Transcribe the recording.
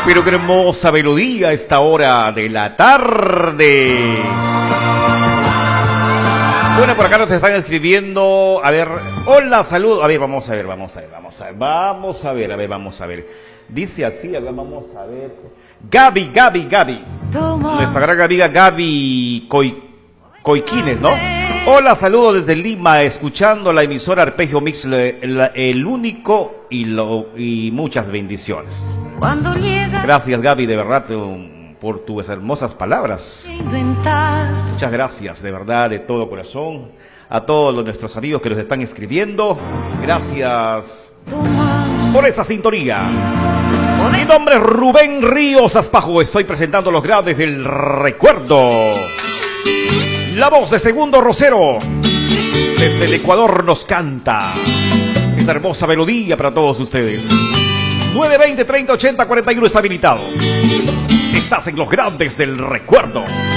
Pero qué hermosa melodía a esta hora de la tarde. Bueno, por acá nos están escribiendo. A ver, hola, saludos. A ver, vamos a ver. Dice así, a ver, vamos a ver. Gaby. Nuestra gran amiga Gaby Coiquines, ¿no? Hola, saludos desde Lima, escuchando la emisora Arpegio Mix, el único y muchas bendiciones. Gracias, Gaby, de verdad, por tus hermosas palabras. Muchas gracias, de verdad, de todo corazón. A todos nuestros amigos que nos están escribiendo, gracias por esa sintonía. Mi nombre es Rubén Ríos Aspajo, estoy presentando los grandes del recuerdo. La voz de Segundo Rosero, desde el Ecuador nos canta esta hermosa melodía para todos ustedes. 920-30-80-41 está habilitado. Estás en los grandes del recuerdo.